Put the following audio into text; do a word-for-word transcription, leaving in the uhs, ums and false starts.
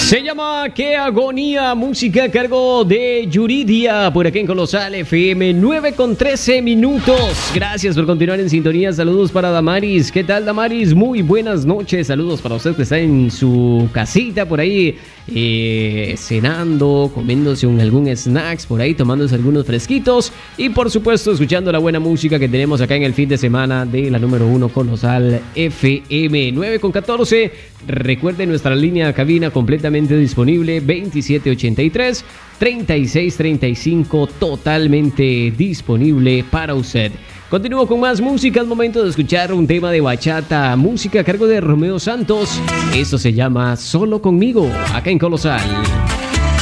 Se llama Qué Agonía, música a cargo de Yuridia, por aquí en Colosal F M, nueve con trece minutos. Gracias por continuar en sintonía. Saludos para Damaris. ¿Qué tal, Damaris? Muy buenas noches. Saludos para usted que está en su casita por ahí, eh, cenando, comiéndose un, algún snacks por ahí, tomándose algunos fresquitos y por supuesto escuchando la buena música que tenemos acá en el fin de semana de la número uno Colosal F M. nueve con catorce. Recuerde nuestra línea cabina completamente disponible, veintisiete ochenta y tres, treinta y seis treinta y cinco, totalmente disponible para usted. Continúo con más música, es momento de escuchar un tema de bachata, música a cargo de Romeo Santos. Esto se llama Solo Conmigo, acá en Colosal.